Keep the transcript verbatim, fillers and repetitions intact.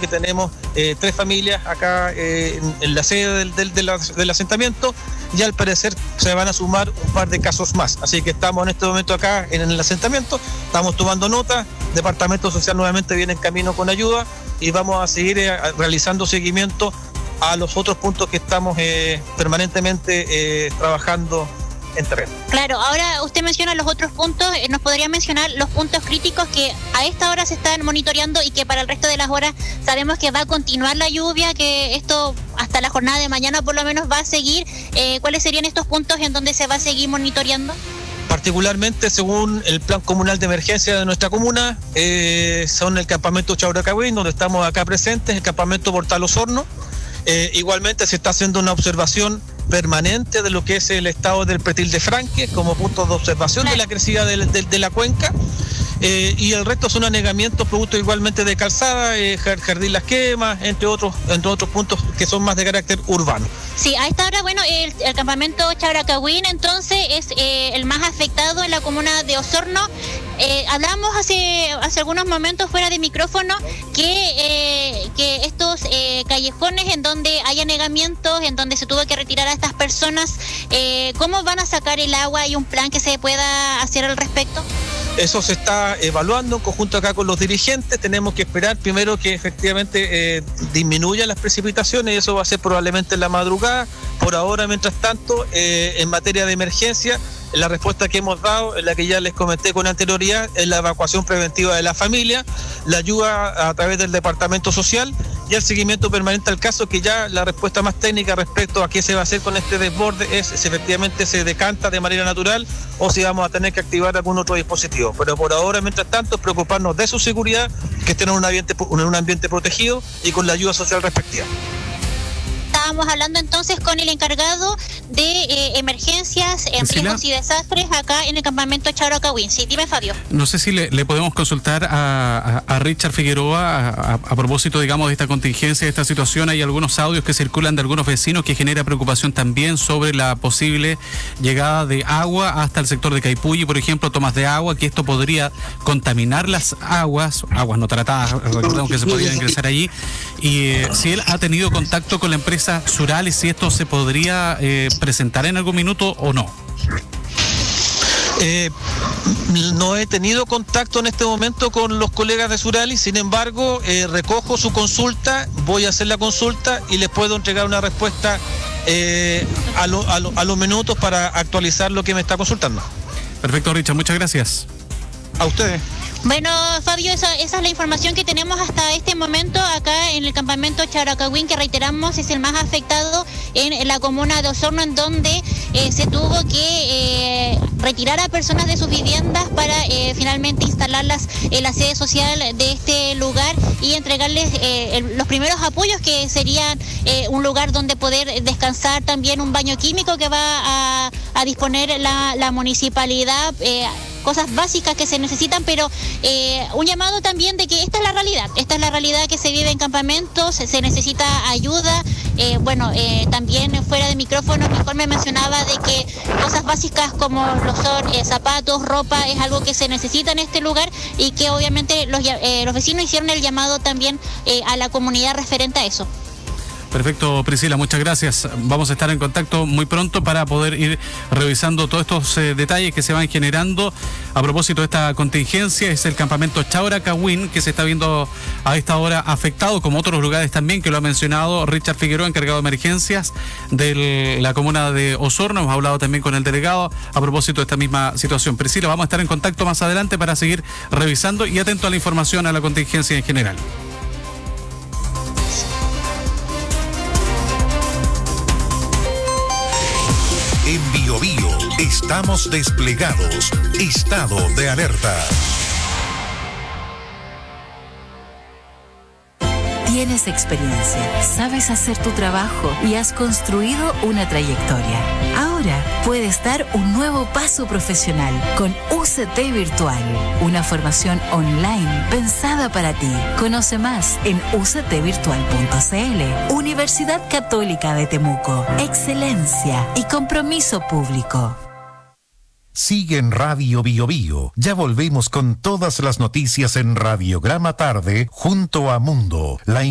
que tenemos eh, tres familias acá eh, en, en la sede del, del, del, del asentamiento, y al parecer se van a sumar un par de casos más. Así que estamos en este momento acá en el asentamiento, estamos tomando nota, Departamento Social nuevamente viene en camino con ayuda y vamos a seguir eh, realizando seguimiento a los otros puntos que estamos eh, permanentemente eh, trabajando en terreno. Claro, ahora usted menciona los otros puntos, eh, ¿nos podría mencionar los puntos críticos que a esta hora se están monitoreando y que para el resto de las horas sabemos que va a continuar la lluvia, que esto hasta la jornada de mañana por lo menos va a seguir? Eh, ¿Cuáles serían estos puntos en donde se va a seguir monitoreando? Particularmente, según el plan comunal de emergencia de nuestra comuna, eh, son el campamento Chauracagüín, donde estamos acá presentes, el campamento Portal Osorno. Eh, igualmente se está haciendo una observación permanente de lo que es el estado del pretil de Franque como punto de observación de la crecida de, de, de la cuenca, eh, y el resto son anegamientos producto igualmente de calzada, eh, Jardín Las Quemas, entre otros, entre otros puntos que son más de carácter urbano. Sí, a esta hora, bueno, el, el campamento Chauracagüín entonces es eh, el más afectado en la comuna de Osorno. Eh, hablamos hace, hace algunos momentos fuera de micrófono que, eh, que estos eh, callejones en donde hay anegamientos, en donde se tuvo que retirar a estas personas, eh, ¿cómo van a sacar el agua? ¿Hay un plan que se pueda hacer al respecto? Eso se está evaluando en conjunto acá con los dirigentes. Tenemos que esperar primero que efectivamente eh, disminuyan las precipitaciones, y eso va a ser probablemente en la madrugada. Por ahora, mientras tanto, eh, en materia de emergencia, la respuesta que hemos dado, en la que ya les comenté con anterioridad, es la evacuación preventiva de la familia, la ayuda a través del Departamento Social y el seguimiento permanente al caso, que ya la respuesta más técnica respecto a qué se va a hacer con este desborde es si efectivamente se decanta de manera natural o si vamos a tener que activar algún otro dispositivo. Pero por ahora, mientras tanto, preocuparnos de su seguridad, que estén en un ambiente, en un ambiente protegido y con la ayuda social respectiva. Estábamos hablando entonces con el encargado de eh, emergencias, en riesgos y desastres acá en el campamento Chauracagüín. Sí, dime, Fabio. No sé si le, le podemos consultar a, a, a Richard Figueroa a, a, a propósito, digamos, de esta contingencia, de esta situación. Hay algunos audios que circulan de algunos vecinos que genera preocupación también sobre la posible llegada de agua hasta el sector de Caipulli, por ejemplo, tomas de agua, que esto podría contaminar las aguas, aguas no tratadas, recordemos que se podrían ingresar allí. Y eh, si él ha tenido contacto con la empresa Suralis, si esto se podría eh, presentar en algún minuto o no. Eh, no he tenido contacto en este momento con los colegas de Suralis, sin embargo, eh, recojo su consulta, voy a hacer la consulta y les puedo entregar una respuesta eh, a, lo, a, lo, a los minutos para actualizar lo que me está consultando. Perfecto, Richard, muchas gracias. A ustedes. Bueno, Fabio, esa, esa es la información que tenemos hasta este momento acá en el campamento Chauracagüín, que reiteramos es el más afectado en, en la comuna de Osorno, en donde eh, se tuvo que eh, retirar a personas de sus viviendas para eh, finalmente instalarlas en la sede social de este lugar y entregarles eh, el, los primeros apoyos, que serían eh, un lugar donde poder descansar, también un baño químico que va a, a disponer la, la municipalidad, eh, cosas básicas que se necesitan, pero eh, un llamado también de que esta es la realidad, esta es la realidad que se vive en campamentos, se, se necesita ayuda. Eh, bueno, eh, también fuera de micrófono, Nicole me mencionaba de que cosas básicas como lo son eh, zapatos, ropa, es algo que se necesita en este lugar y que obviamente los, eh, los vecinos hicieron el llamado también eh, a la comunidad referente a eso. Perfecto, Priscila, muchas gracias. Vamos a estar en contacto muy pronto para poder ir revisando todos estos eh, detalles que se van generando a propósito de esta contingencia. Es el campamento Chauracagüín, que se está viendo a esta hora afectado, como otros lugares también, que lo ha mencionado Richard Figueroa, encargado de emergencias de la comuna de Osorno. Hemos hablado también con el delegado a propósito de esta misma situación. Priscila, vamos a estar en contacto más adelante para seguir revisando y atento a la información, a la contingencia en general. En Bio Bio estamos desplegados. Estado de alerta. Tienes experiencia, sabes hacer tu trabajo y has construido una trayectoria. Ahora puedes dar un nuevo paso profesional con U C T Virtual, una formación online pensada para ti. Conoce más en u c t virtual punto c l. Universidad Católica de Temuco. Excelencia y compromiso público. Sigue en Radio Bio Bio. Ya volvemos con todas las noticias en Radiograma Tarde junto a Mundo. La